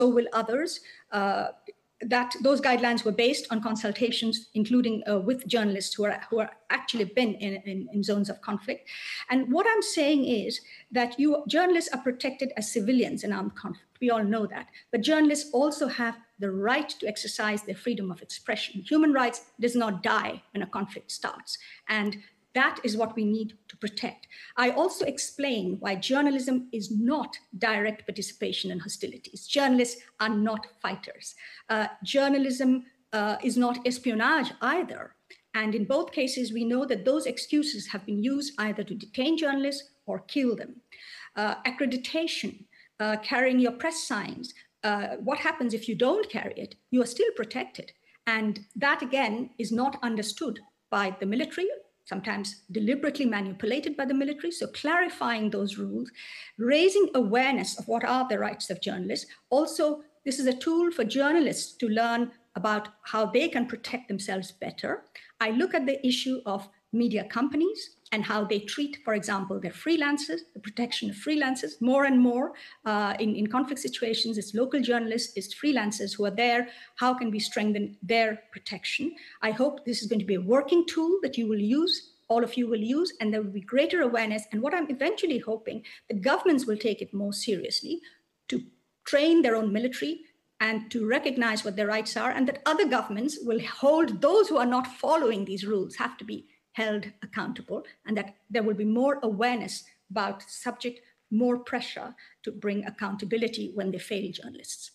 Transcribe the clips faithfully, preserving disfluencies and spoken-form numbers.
so will others. Uh, that those guidelines were based on consultations, including uh, with journalists who are who are actually been in, in, in zones of conflict. And what I'm saying is that you journalists are protected as civilians in armed conflict. We all know that. But journalists also have the right to exercise their freedom of expression. Human rights does not die when a conflict starts. And that is what we need to protect. I also explain why journalism is not direct participation in hostilities. Journalists are not fighters. Uh, journalism uh, is not espionage either. And in both cases, we know that those excuses have been used either to detain journalists or kill them. Uh, accreditation, uh, carrying your press signs, uh, what happens if you don't carry it? You are still protected. And that, again, is not understood by the military, sometimes deliberately manipulated by the military. So clarifying those rules, raising awareness of what are the rights of journalists. Also, this is a tool for journalists to learn about how they can protect themselves better. I look at the issue of media companies and how they treat, for example, their freelancers, the protection of freelancers. More and more uh, in, in conflict situations, it's local journalists, it's freelancers who are there. How can we strengthen their protection? I hope this is going to be a working tool that you will use, all of you will use, and there will be greater awareness. And what I'm eventually hoping, the governments will take it more seriously to train their own military and to recognize what their rights are, and that other governments will hold those who are not following these rules have to be held accountable, and that there will be more awareness about the subject, more pressure to bring accountability when they fail journalists.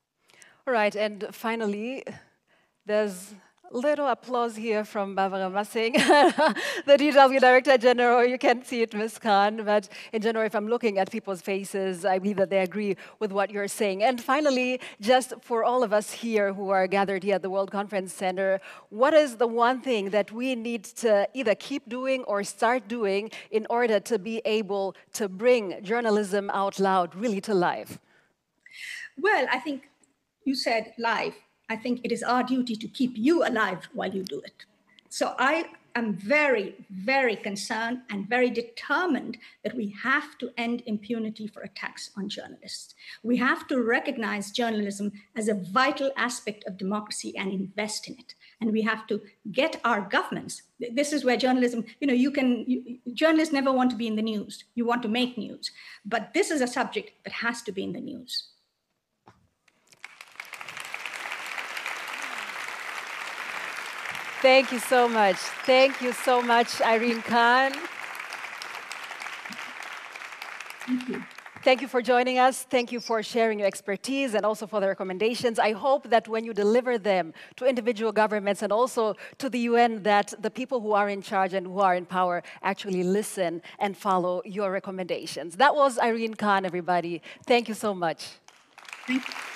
All right, and finally, there's little applause here from Barbara Massing, the D W Director General. You can't see it, Miz Khan, but in general, if I'm looking at people's faces, I believe that they agree with what you're saying. And finally, just for all of us here who are gathered here at the World Conference Center, what is the one thing that we need to either keep doing or start doing in order to be able to bring journalism out loud really to life? Well, I think you said live. I think it is our duty to keep you alive while you do it. So I am very, very concerned and very determined that we have to end impunity for attacks on journalists. We have to recognize journalism as a vital aspect of democracy and invest in it. And we have to get our governments. This is where journalism, you know, you can, you, journalists never want to be in the news. You want to make news. But this is a subject that has to be in the news. Thank you so much. Thank you so much, Irene Khan. Thank you. Thank you for joining us. Thank you for sharing your expertise and also for the recommendations. I hope that when you deliver them to individual governments and also to the U N, that the people who are in charge and who are in power actually listen and follow your recommendations. That was Irene Khan, everybody. Thank you so much. Thank you.